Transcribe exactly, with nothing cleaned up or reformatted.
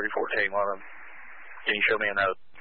thirty-four, take one of them. Can you show me a note?